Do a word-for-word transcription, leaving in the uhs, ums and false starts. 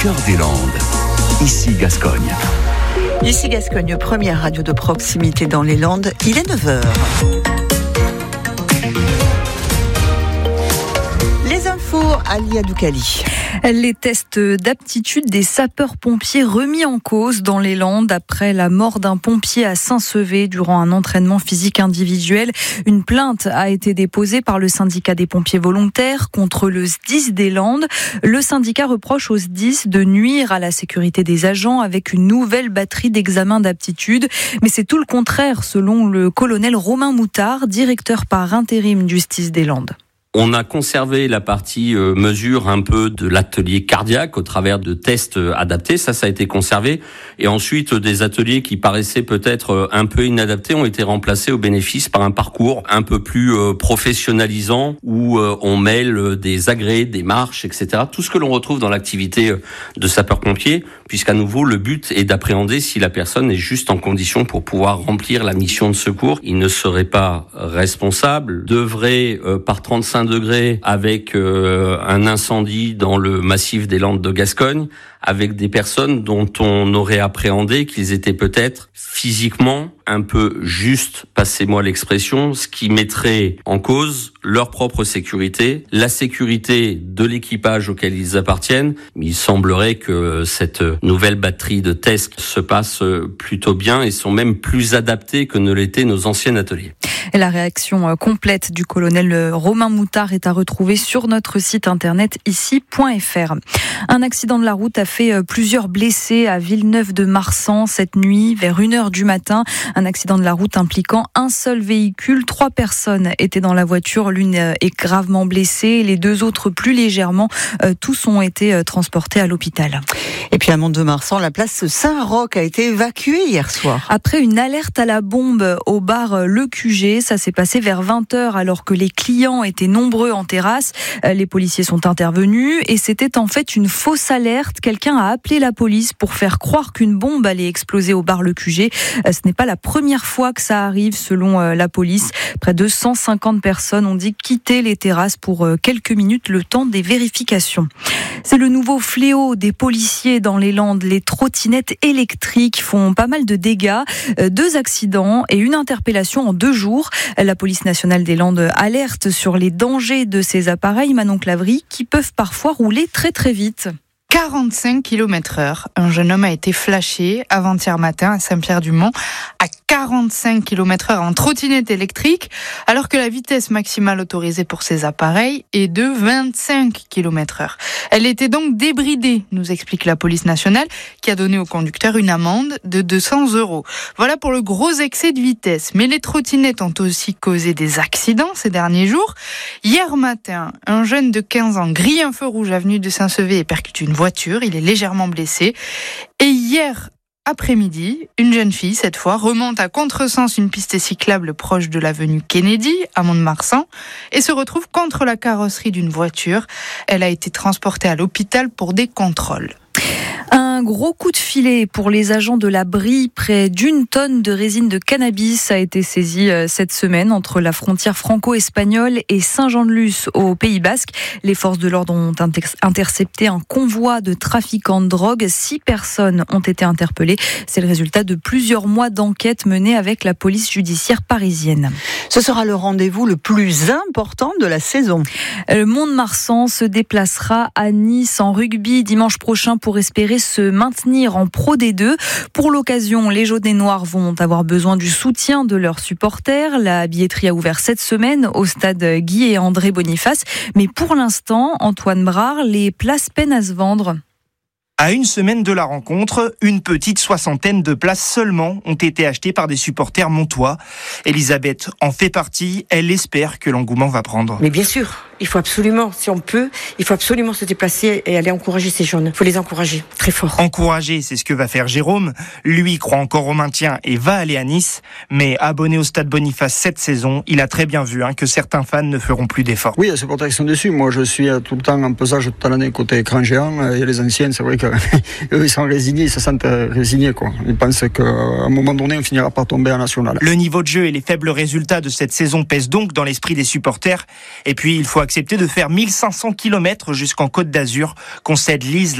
cœur des Landes. Ici Gascogne. Ici Gascogne, première radio de proximité dans les Landes. Il est neuf heures. Les infos, Ali Adoukali. Les tests d'aptitude des sapeurs-pompiers remis en cause dans les Landes après la mort d'un pompier à Saint-Sevé durant un entraînement physique individuel. Une plainte a été déposée par le syndicat des pompiers volontaires contre le S D I S des Landes. Le syndicat reproche au S D I S de nuire à la sécurité des agents avec une nouvelle batterie d'examen d'aptitude. Mais c'est tout le contraire selon le colonel Romain Moutard, directeur par intérim du S D I S des Landes. On a conservé la partie euh, mesure un peu de l'atelier cardiaque au travers de tests euh, adaptés. Ça, ça a été conservé. Et ensuite, euh, des ateliers qui paraissaient peut-être euh, un peu inadaptés ont été remplacés au bénéfice par un parcours un peu plus euh, professionnalisant où euh, on mêle euh, des agrès, des marches, et cetera. Tout ce que l'on retrouve dans l'activité euh, de sapeur-pompier, puisqu'à nouveau, le but est d'appréhender si la personne est juste en condition pour pouvoir remplir la mission de secours. Il ne serait pas responsable, devrait, euh, par trente-cinq degrés avec euh, un incendie dans le massif des Landes de Gascogne, avec des personnes dont on aurait appréhendé qu'ils étaient peut-être physiquement un peu juste, passez-moi l'expression, ce qui mettrait en cause leur propre sécurité, la sécurité de l'équipage auquel ils appartiennent. Mais il semblerait que cette nouvelle batterie de tests se passe plutôt bien et sont même plus adaptés que ne l'étaient nos anciens ateliers. Et la réaction complète du colonel Romain Moutard est à retrouver sur notre site internet ici point f r. Un accident de la route a fait plusieurs blessés à Villeneuve-de-Marsan cette nuit vers une heure du matin. Un accident de la route impliquant un seul véhicule. Trois personnes étaient dans la voiture. L'une est gravement blessée, les deux autres plus légèrement. Tous ont été transportés à l'hôpital. Et puis à Mont-de-Marsan, la place Saint-Roch a été évacuée hier soir. Après une alerte à la bombe au bar Le Q G, ça s'est passé vers vingt heures alors que les clients étaient nombreux en terrasse. Les policiers sont intervenus et c'était en fait une fausse alerte. Quelqu'un a appelé la police pour faire croire qu'une bombe allait exploser au bar Le Q G. Ce n'est pas la première fois que ça arrive selon la police. Près de cent cinquante personnes ont dit quitter les terrasses pour quelques minutes le temps des vérifications. C'est le nouveau fléau des policiers dans les Landes. Les trottinettes électriques font pas mal de dégâts. Deux accidents et une interpellation en deux jours. La police nationale des Landes alerte sur les dangers de ces appareils, Manon Clavry, qui peuvent parfois rouler très très vite. quarante-cinq kilomètres heure. Un jeune homme a été flashé avant-hier matin à Saint-Pierre-du-Mont à quarante-cinq kilomètres heure en trottinette électrique, alors que la vitesse maximale autorisée pour ces appareils est de vingt-cinq kilomètres heure. Elle était donc débridée, nous explique la police nationale, qui a donné au conducteur une amende de deux cents euros. Voilà pour le gros excès de vitesse. Mais les trottinettes ont aussi causé des accidents ces derniers jours. Hier matin, un jeune de quinze ans grille un feu rouge avenue de Saint-Sevé et percute une voiture. Il est légèrement blessé. Et hier après-midi, une jeune fille, cette fois, remonte à contresens une piste cyclable proche de l'avenue Kennedy, à Mont-de-Marsan, et se retrouve contre la carrosserie d'une voiture. Elle a été transportée à l'hôpital pour des contrôles. Un gros coup de filet pour les agents de la Brie. Près d'une tonne de résine de cannabis a été saisie cette semaine entre la frontière franco-espagnole et Saint-Jean-de-Luz au Pays Basque. Les forces de l'ordre ont intercepté un convoi de trafiquants de drogue. Six personnes ont été interpellées. C'est le résultat de plusieurs mois d'enquête menée avec la police judiciaire parisienne. Ce sera le rendez-vous le plus important de la saison. Le Mont-de-Marsan se déplacera à Nice en rugby dimanche prochain pour espérer se maintenir en Pro D deux. Pour l'occasion, les jaunes et noirs vont avoir besoin du soutien de leurs supporters. La billetterie a ouvert cette semaine au stade Guy et André Boniface. Mais pour l'instant, Antoine Brard, les places peinent à se vendre. À une semaine de la rencontre, une petite soixantaine de places seulement ont été achetées par des supporters montois. Elisabeth en fait partie, elle espère que l'engouement va prendre. Mais bien sûr, il faut absolument, si on peut, il faut absolument se déplacer et aller encourager ces jeunes. Il faut les encourager, très fort. Encourager, c'est ce que va faire Jérôme. Lui croit encore au maintien et va aller à Nice. Mais abonné au Stade Boniface cette saison, il a très bien vu hein, que certains fans ne feront plus d'efforts. Oui, il y a ces supporters qui sont déçus. Moi, je suis tout le temps en pesage toute l'année côté écran géant. Il y a les anciens, c'est vrai que eux, ils sont résignés, ils se sentent résignés, quoi. Ils pensent qu'à un moment donné, on finira par tomber en national. Le niveau de jeu et les faibles résultats de cette saison pèsent donc dans l'esprit des supporters. Et puis, il faut accepter de faire mille cinq cents kilomètres jusqu'en Côte d'Azur, concède Lise.